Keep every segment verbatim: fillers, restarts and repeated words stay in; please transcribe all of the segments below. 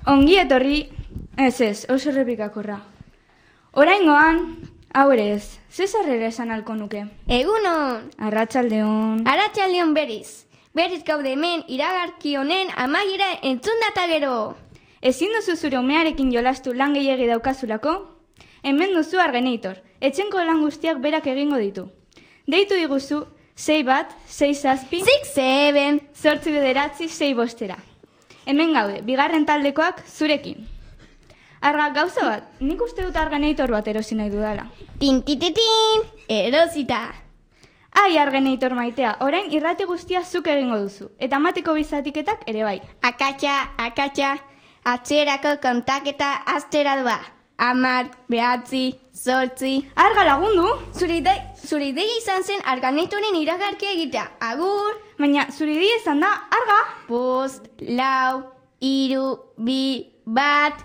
Ongi etorri, ez ez, oso errepikakorra. Oraingoan, hau ere ez, Zesarrera esan halko nuke. Egunon! Arratsaldeon. Arratsaldeon berriz. Berriz gaude hemen iragarki honen amaiera entzun data gero. Ezin duzu zure umearekin jolastu lan gehiegi daukazulako? Hemen duzu Argenator, etxenko lan guztiak berak egingo ditu. Deitu diguzu, sei bat, sei zazpi, Six, seven. zortzi bederatzi, sei bostera. Hemen gaude, bigarren taldekoak zurekin. Arga, gauza bat, nik uste dut Argenator bat erosi nahi dudala. Tintititin, erosita. Ai, Argenator maitea, orain irrati guztia zuk egingo duzu, eta mateko bizatiketak ere bai. Akatxa, akatxa, atzerako kontaketa aztera doa. Amar, behatzi, zortzi. Arga lagundu! Zure ideia izan zen Arganatoren iragarkia egitea. Agur! Baina, zure ideia izan da, arga! Bost, lau, hiru, bi, bat...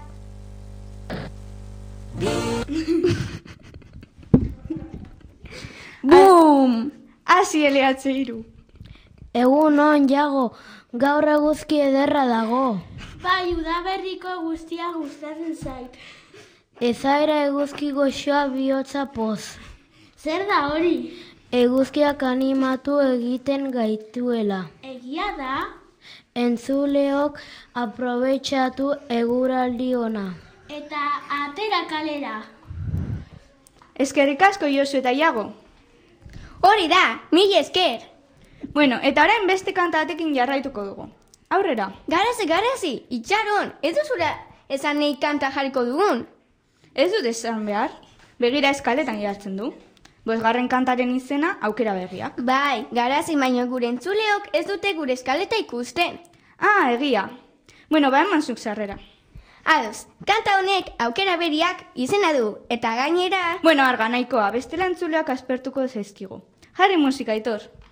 Boom! Hasi eleatze hiru. Egun on, Jago, gaur eguzki ederra dago. Bai, udaberriko guztia gustatzen zait. Ezaera eguzki goxoa bihotza poz. Zer da hori? Eguzkiak animatu egiten gaituela. Egia da? Entzuleok aprobetxatu eguraldi ona. Eta atera kalera. Eskerrik asko Josu eta Iago. Hori da, mila esker. Bueno, eta orain beste kanta batekin jarraituko dugu. Aurrera. Garazi, garazi, itxaron, ez duzura esan nahi kanta jarriko dugun. Ez dut esan behar, begira eskaletan jartzen du. Bosgarren kantaren izena aukera berriak. Bai, garazi baino gure entzuleok ez dute gure eskaleta ikusten. Ah, egia. Bueno, ba eman zuk sarrera. Ados, kanta honek aukera berriak izena du, eta gainera... Bueno, arga nahikoa, bestela entzuleak aspertuko zaizkigu. Jarri musika, Aitor.